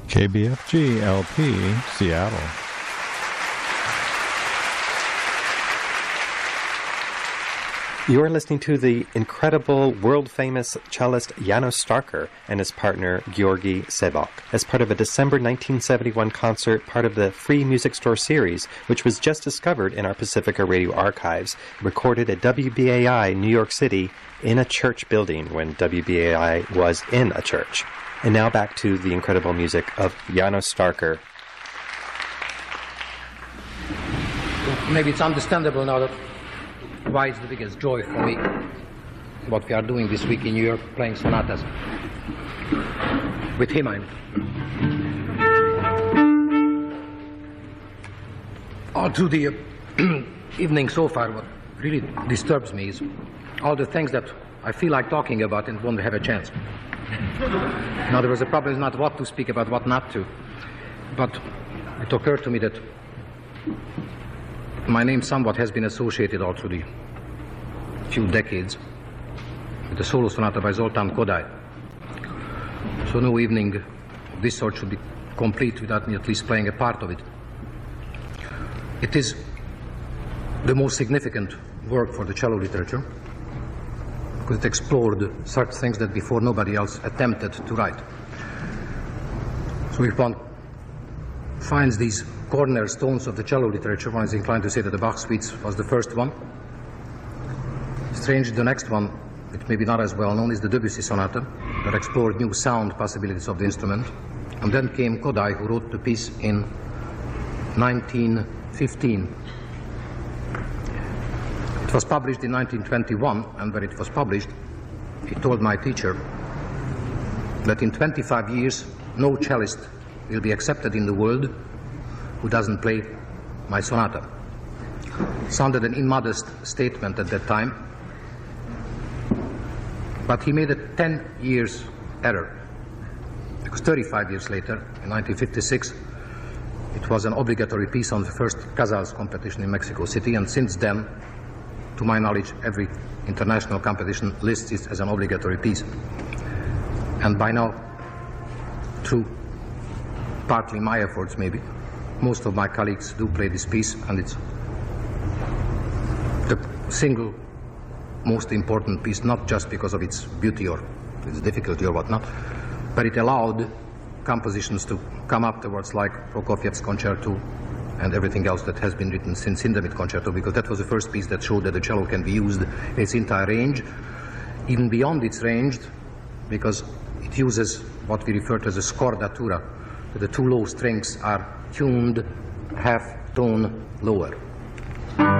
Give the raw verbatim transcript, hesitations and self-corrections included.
K B F G L P, Seattle. You are listening to the incredible, world-famous cellist Janos Starker and his partner Georgi Sebok as part of a December nineteen seventy-one concert, part of the Free Music Store series, which was just discovered in our Pacifica Radio archives, recorded at W B A I New York City in a church building when W B A I was in a church. And now back to the incredible music of Janos Starker. Maybe it's understandable now that why it's the biggest joy for me what we are doing this week in New York, playing sonatas with him. I mean, all through the uh, evening so far, what really disturbs me is all the things that I feel like talking about and won't have a chance. In other words, the problem is not what to speak about, what not to, but it occurred to me that my name somewhat has been associated all through the few decades with the solo sonata by Zoltán Kodály. So no evening of this sort should be complete without me at least playing a part of it. It is the most significant work for the cello literature because it explored such things that before nobody else attempted to write. So if one finds these cornerstones of the cello literature, one is inclined to say that the Bach suites was the first one. Strangely, the next one, which may be not as well known, is the Debussy sonata that explored new sound possibilities of the instrument. And then came Kodály, who wrote the piece in nineteen fifteen. It was published in nineteen twenty-one, and when it was published, he told my teacher that in twenty-five years, no cellist will be accepted in the world who doesn't play my sonata. Sounded an immodest statement at that time, but he made a ten years error, because thirty-five years later, in nineteen fifty-six, it was an obligatory piece on the first Casals competition in Mexico City, and since then, to my knowledge, every international competition lists it as an obligatory piece. And by now, through partly my efforts maybe, most of my colleagues do play this piece, and it's the single most important piece, not just because of its beauty or its difficulty or whatnot, but it allowed compositions to come afterwards like Prokofiev's Concerto and everything else that has been written since Hindemith Concerto, because that was the first piece that showed that the cello can be used in its entire range, even beyond its range, because it uses what we refer to as a scordatura. The two low strings are tuned half tone lower.